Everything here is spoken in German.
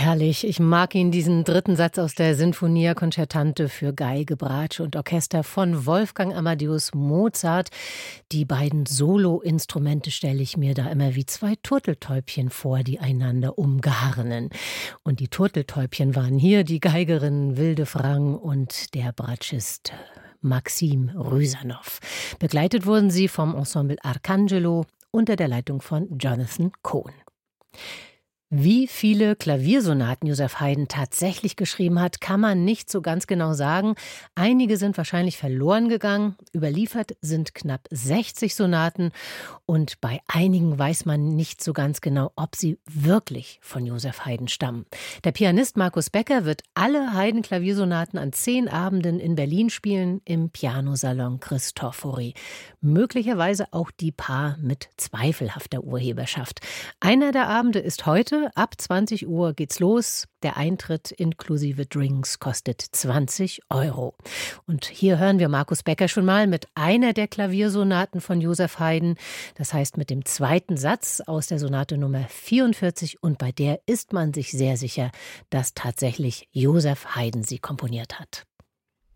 Herrlich. Ich mag ihn, diesen dritten Satz aus der Sinfonia Concertante für Geige, Bratsche und Orchester von Wolfgang Amadeus Mozart. Die beiden Soloinstrumente stelle ich mir da immer wie zwei Turteltäubchen vor, die einander umgarnen. Und die Turteltäubchen waren hier die Geigerin Wilde Frang und der Bratschist Maxim Rysanow. Begleitet wurden sie vom Ensemble Arcangelo unter der Leitung von Jonathan Cohen. Wie viele Klaviersonaten Joseph Haydn tatsächlich geschrieben hat, kann man nicht so ganz genau sagen. Einige sind wahrscheinlich verloren gegangen. Überliefert sind knapp 60 Sonaten. Und bei einigen weiß man nicht so ganz genau, ob sie wirklich von Joseph Haydn stammen. Der Pianist Markus Becker wird alle Haydn-Klaviersonaten an 10 Abenden in Berlin spielen, im Pianosalon Cristofori. Möglicherweise auch die paar mit zweifelhafter Urheberschaft. Einer der Abende ist heute. Ab 20 Uhr geht's los. Der Eintritt inklusive Drinks kostet 20 €. Und hier hören wir Markus Becker schon mal mit einer der Klaviersonaten von Joseph Haydn. Das heißt mit dem zweiten Satz aus der Sonate Nummer 44. Und bei der ist man sich sehr sicher, dass tatsächlich Joseph Haydn sie komponiert hat.